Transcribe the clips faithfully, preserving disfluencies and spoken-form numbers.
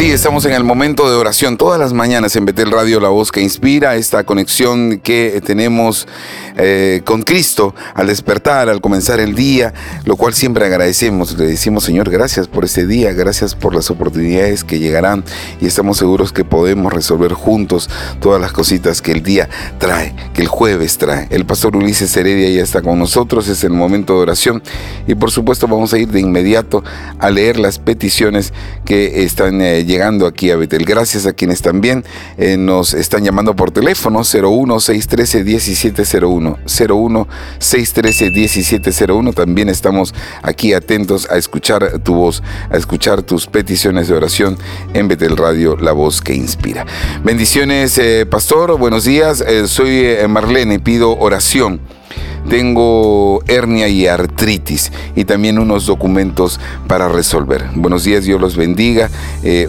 Sí, estamos en el momento de oración todas las mañanas en Betel Radio, la voz que inspira, esta conexión que tenemos eh, con Cristo al despertar, al comenzar el día, lo cual siempre agradecemos. Le decimos, Señor, gracias por este día, gracias por las oportunidades que llegarán y estamos seguros que podemos resolver juntos todas las cositas que el día trae, que el jueves trae. El pastor Ulises Heredia ya está con nosotros, es el momento de oración y por supuesto vamos a ir de inmediato a leer las peticiones que están eh, llegando aquí a Betel. Gracias a quienes también eh, nos están llamando por teléfono cero uno, seis uno tres, uno siete cero uno, cero uno, seis uno tres, uno siete cero uno. También estamos aquí atentos a escuchar tu voz, a escuchar tus peticiones de oración en Betel Radio, la voz que inspira. Bendiciones, eh, pastor, buenos días, eh, soy eh, Marlene, pido oración. Tengo hernia y artritis y también unos documentos para resolver. Buenos días, Dios los bendiga. Eh,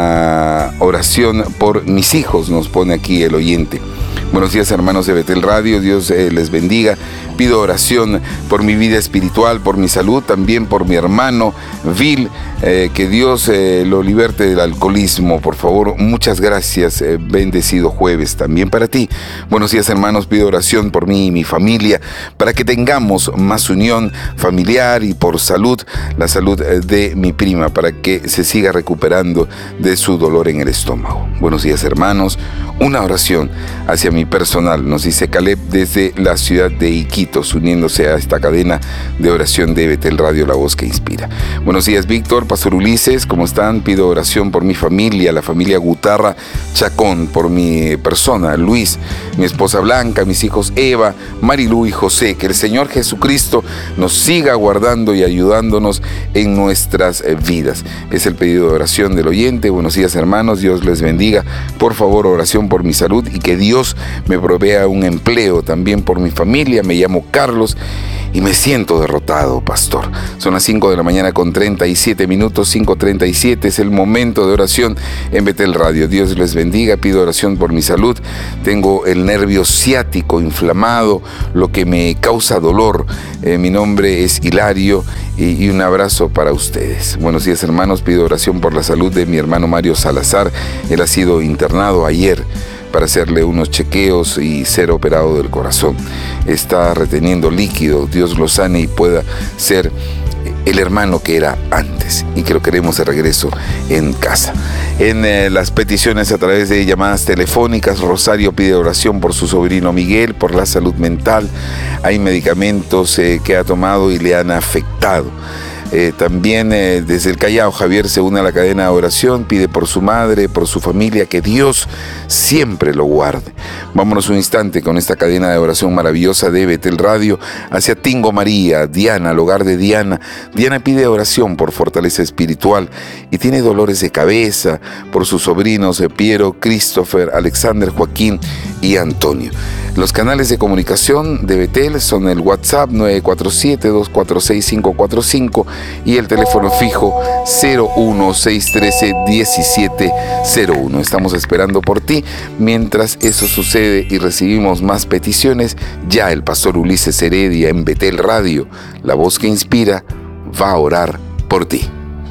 una oración por mis hijos nos pone aquí el oyente. Buenos días, hermanos de Betel Radio, Dios eh, les bendiga. Pido oración por mi vida espiritual, por mi salud, también por mi hermano Vil, eh, que Dios eh, lo liberte del alcoholismo, por favor. Muchas gracias, eh, bendecido jueves también para ti. Buenos días, hermanos, pido oración por mí y mi familia, para que tengamos más unión familiar y por salud, la salud de mi prima, para que se siga recuperando de su dolor en el estómago. Buenos días, hermanos, una oración hacia mi personal, nos dice Caleb desde la ciudad de Iquitos, uniéndose a esta cadena de oración de Betel Radio, la voz que inspira. Buenos días, Víctor, pastor Ulises, ¿cómo están? Pido oración por mi familia, la familia Gutarra Chacón, por mi persona, Luis, mi esposa Blanca, mis hijos Eva, Marilu y José. Que el Señor Jesucristo nos siga guardando y ayudándonos en nuestras vidas. Es el pedido de oración del oyente. Buenos días, hermanos, Dios les bendiga. Por favor, oración por mi salud y que Dios me provea un empleo, también por mi familia. Me llamo Carlos y me siento derrotado, pastor. Son las cinco de la mañana con treinta y siete minutos, cinco treinta y siete, es el momento de oración en Betel Radio. Dios les bendiga, pido oración por mi salud. Tengo el nervio ciático inflamado, lo que me causa dolor. Eh, mi nombre es Hilario y, y un abrazo para ustedes. Buenos días, hermanos, pido oración por la salud de mi hermano Mario Salazar. Él ha sido internado ayer para hacerle unos chequeos y ser operado del corazón. Está reteniendo líquido, Dios lo sane y pueda ser el hermano que era antes y que lo queremos de regreso en casa. En eh, las peticiones a través de llamadas telefónicas, Rosario pide oración por su sobrino Miguel, por la salud mental. Hay medicamentos eh, que ha tomado y le han afectado. Eh, también eh, desde el Callao, Javier se une a la cadena de oración, pide por su madre, por su familia, que Dios siempre lo guarde. Vámonos un instante con esta cadena de oración maravillosa de Betel Radio hacia Tingo María, Diana, el hogar de Diana. Diana pide oración por fortaleza espiritual y tiene dolores de cabeza, por sus sobrinos eh, Piero, Christopher, Alexander, Joaquín y Antonio. Los canales de comunicación de Betel son el WhatsApp nueve cuatro siete, dos cuatro seis, cinco cuatro cinco y el teléfono fijo cero uno, seis uno tres, uno siete cero uno. Estamos esperando por ti. Mientras eso sucede y recibimos más peticiones, ya el pastor Ulises Heredia en Betel Radio, la voz que inspira, va a orar por ti.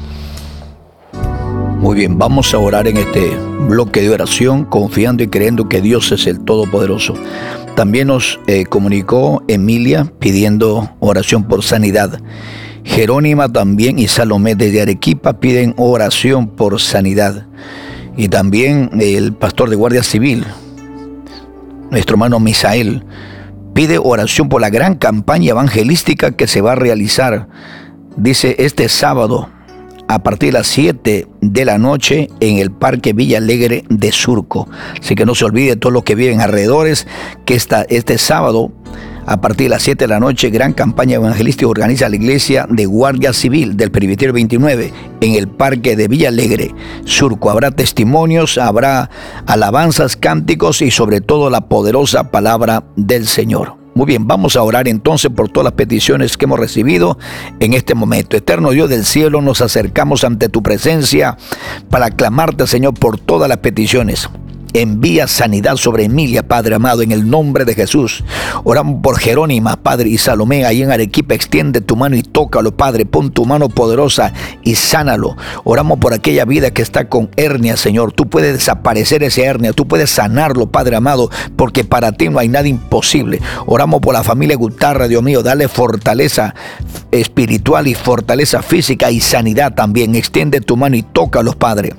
Muy bien, vamos a orar en este bloque de oración, confiando y creyendo que Dios es el Todopoderoso. También nos eh, comunicó Emilia pidiendo oración por sanidad. Jerónima también y Salomé desde Arequipa piden oración por sanidad. Y también el pastor de Guardia Civil, nuestro hermano Misael, pide oración por la gran campaña evangelística que se va a realizar, dice, este sábado a partir de las siete de la noche en el Parque Villa Alegre de Surco. Así que no se olvide todos los que viven alrededores que esta, este sábado a partir de las siete de la noche, gran campaña evangelística organiza la iglesia de Guardia Civil del Presbiterio veintinueve en el Parque de Villa Alegre, Surco. Habrá testimonios, habrá alabanzas, cánticos y sobre todo la poderosa palabra del Señor. Muy bien, vamos a orar entonces por todas las peticiones que hemos recibido en este momento. Eterno Dios del cielo, nos acercamos ante tu presencia para clamarte, Señor, por todas las peticiones. envía sanidad sobre Emilia, Padre amado, en el nombre de Jesús. Oramos por Jerónima, Padre, y Salomé, ahí en Arequipa. Extiende tu mano y tócalo, Padre. Pon tu mano poderosa y sánalo. Oramos por aquella vida que está con hernia, Señor. Tú puedes desaparecer esa hernia, tú puedes sanarlo, Padre amado, porque para ti no hay nada imposible. Oramos por la familia Gutarra, Dios mío, dale fortaleza espiritual y fortaleza física y sanidad también. Extiende tu mano y tócalos, Padre.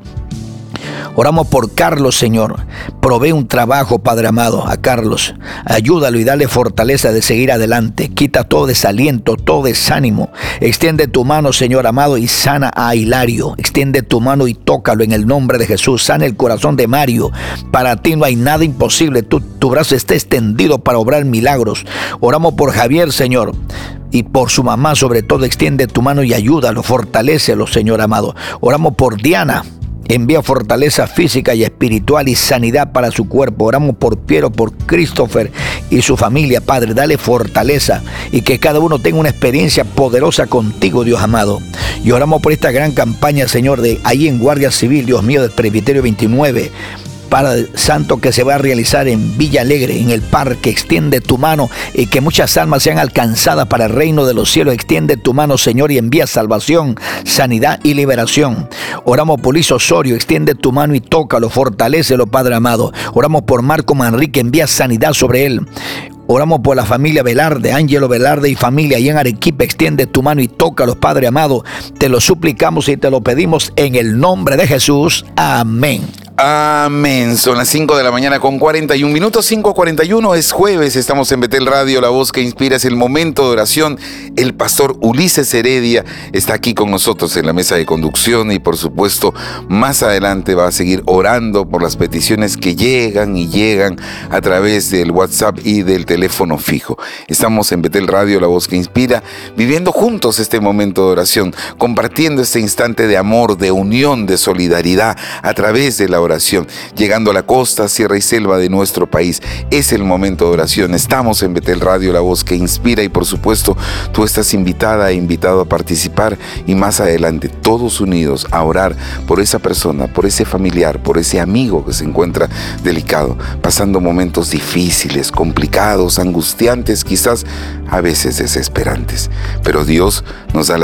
Oramos por Carlos, Señor. Provee un trabajo, Padre amado, a Carlos. Ayúdalo y dale fortaleza de seguir adelante. Quita todo desaliento, todo desánimo. Extiende tu mano, Señor amado, y sana a Hilario. Extiende tu mano y tócalo en el nombre de Jesús. Sana el corazón de Mario. Para ti no hay nada imposible. Tu, tu brazo está extendido para obrar milagros. Oramos por Javier, Señor, y por su mamá, sobre todo. Extiende tu mano y ayúdalo, fortalécelo, Señor amado. Oramos por Diana. Envía fortaleza física y espiritual y sanidad para su cuerpo. Oramos por Piero, por Christopher y su familia, Padre. Dale fortaleza y que cada uno tenga una experiencia poderosa contigo, Dios amado. Y oramos por esta gran campaña, Señor, de ahí en Guardia Civil, Dios mío, del Presbiterio veintinueve. Padre Santo, que se va a realizar en Villa Alegre, en el parque. Extiende tu mano y que muchas almas sean alcanzadas para el reino de los cielos. Extiende tu mano, Señor, y envía salvación, sanidad y liberación. Oramos por Liz Osorio. Extiende tu mano y tócalo, fortalécelo, Padre amado. Oramos por Marco Manrique, envía sanidad sobre él. Oramos por la familia Velarde, Ángelo Velarde y familia ahí en Arequipa. Extiende tu mano y tócalos, Padre amado. Te lo suplicamos y te lo pedimos en el nombre de Jesús. Amén. Amén. Son las cinco de la mañana con cuarenta y un minutos, cinco cuarenta y uno, es jueves, estamos en Betel Radio, la voz que inspira, es el momento de oración. El pastor Ulises Heredia está aquí con nosotros en la mesa de conducción y por supuesto más adelante va a seguir orando por las peticiones que llegan y llegan a través del WhatsApp y del teléfono fijo. Estamos en Betel Radio, la voz que inspira, viviendo juntos este momento de oración, compartiendo este instante de amor, de unión, de solidaridad a través de la oración. Oración, llegando a la costa, sierra y selva de nuestro país. Es el momento de oración. Estamos en Betel Radio, la voz que inspira, y por supuesto tú estás invitada e invitado a participar y más adelante todos unidos a orar por esa persona, por ese familiar, por ese amigo que se encuentra delicado, pasando momentos difíciles, complicados, angustiantes, quizás a veces desesperantes. Pero Dios nos da la